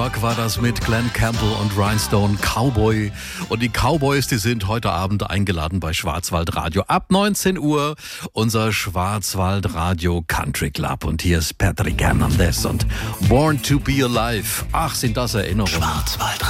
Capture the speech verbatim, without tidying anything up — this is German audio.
War das mit Glenn Campbell und Rhinestone Cowboy. Und die Cowboys, die sind heute Abend eingeladen bei Schwarzwaldradio. Ab neunzehn Uhr unser Schwarzwaldradio Country Club. Und hier ist Patrick Hernandez und Born to be Alive. Ach, sind das Erinnerungen. Schwarzwaldradio.